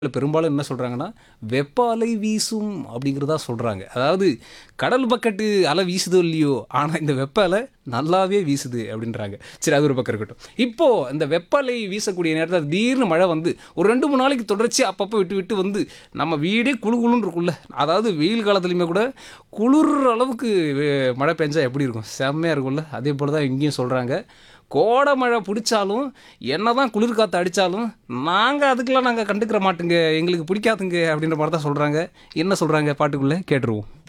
பெரும்பாலும் என்ன சொல்றாங்கன்னா, "வெப்ப அலை வீசும்" அப்படிங்கிறதா சொல்றாங்க. அதாவது கடல் பக்கெட்டு அலை வீசுதோ இல்லையோ, ஆனா இந்த வெப்ப அலை நல்லாவே வீசுது அப்படின்றாங்க. சரி அது ஒரு பக்கம் இருக்கட்டும். இப்போ இந்த வெப்ப அலை வீசக்கூடிய நேரத்தில திடீர்னு மழை வந்து ஒரு 2, 3 நாளைக்கு தொடர்ச்சியா அப்பப்போ விட்டு விட்டு வந்து நம்ம வீடே குளு குளுன்னு இருக்கும்ல. அதாவது வெயில் காலத்துலயுமே கூட குளிர்ற அளவுக்கு மழை பெஞ்சா எப்படி இருக்கும்? செம்மையா இருக்கும்ல. அதே போல தான் இங்கேயும் சொல்றாங்க. கோடை மழை புடிச்சாலும், என்னதான் குளிர் காத்து அடிச்சாலும், நாங்க கண்டுக்கிற மாட்டோங்க. எங்களுக்கு பிடிக்காதுங்க அப்படின்ற மாரி தான் சொல்றாங்க. என்ன சொல்றாங்க பாட்டுக்குள்ள கேட்டுருவோம்.